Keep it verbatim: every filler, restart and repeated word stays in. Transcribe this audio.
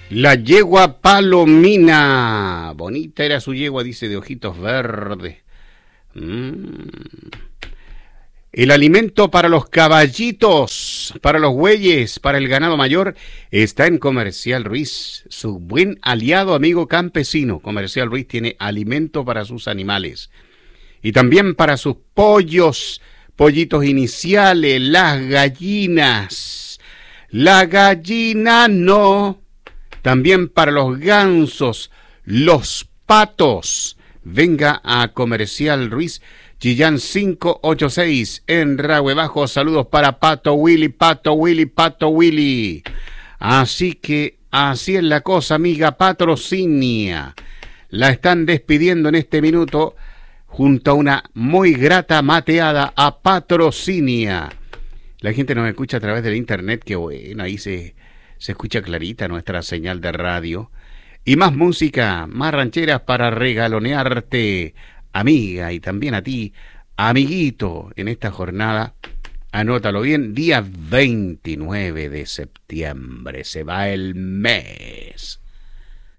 La yegua Palomina. Bonita era su yegua, dice, de ojitos verdes. Mm. El alimento para los caballitos, para los bueyes, para el ganado mayor, está en Comercial Ruiz, su buen aliado amigo campesino. Comercial Ruiz tiene alimento para sus animales y también para sus pollos, pollitos iniciales, las gallinas. La gallina no. También para los gansos, los patos. Venga a Comercial Ruiz, Chillán quinientos ochenta y seis, en Rahue Bajo. Saludos para Pato Willy, Pato Willy, Pato Willy. Así que así es la cosa, amiga Patrocinia. La están despidiendo en este minuto junto a una muy grata mateada a Patrocinia. La gente nos escucha a través del internet, que bueno, ahí se, se escucha clarita nuestra señal de radio. Y más música, más rancheras para regalonearte, amiga, y también a ti, amiguito, en esta jornada. Anótalo bien, día veintinueve de septiembre, se va el mes.